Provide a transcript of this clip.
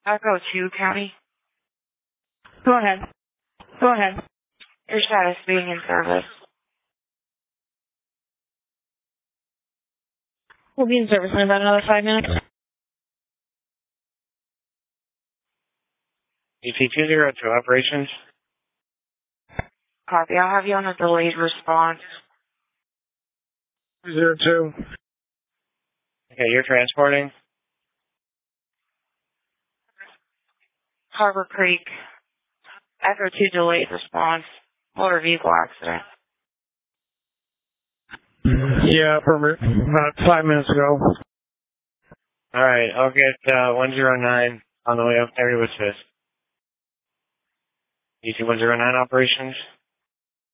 Echo 2 County. Go ahead. Go ahead. Your status being in service. We'll be in service in about another 5 minutes. ET202 operations. Copy. I'll have you on a delayed response. 202. Okay, you're transporting? Harbor Creek. Echo 2 delayed response. Motor vehicle accident. Yeah, about 5 minutes ago. Alright, I'll get 109 on the way up there with this. ET109 operations.